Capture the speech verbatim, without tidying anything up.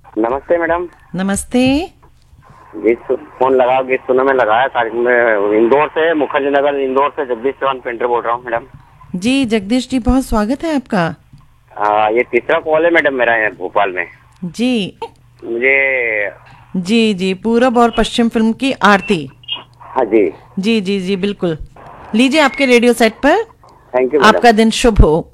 नमस्ते मैडम। नमस्ते। जी सु- फोन लगाओ गीत सुनो में लगाया कार्यक्रम में इंदौर से मुखर्जी नगर इंदौर से जगदीश चौहान पेंटर बोल रहा हूँ मैडम। जी जगदीश जी, बहुत स्वागत है आपका। आ, ये तीसरा कॉल है मैडम मेरा यहाँ भोपाल में। जी मुझे जी जी, पूरब और पश्चिम फिल्म की आरती। हाँ जी। जी जी जी बिल्कुल, लीजिए आपके रेडियो सेट पर। Thank you madam. आपका दिन शुभ हो।